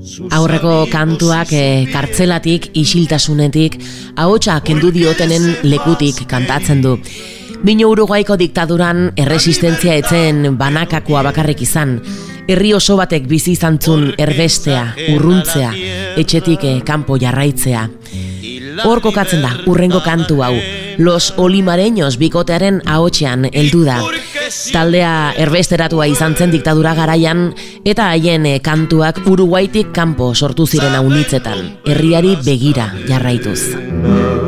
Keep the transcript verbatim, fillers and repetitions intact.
Aurreko kantuak e, kartzelatik, isiltasunetik, ahotsa kendu diotenen lekutik kantatzen du. Bino Uruguaiko diktaduran erresistentzia etzen banakakoa bakarrik izan, herri oso batek bizi izantzun erbestea, urruntzea, etxetik e, kanpo jarraitzea. Hor kokatzen da, urrengo kantu hau, Los Olimareños bikotearen ahotsean heldu da. Taldea erbesteratua izan zen diktadura garaian eta haien kantuak Uruguaitik kanpo sortu ziren aunitzetan, herriari begira jarraituz.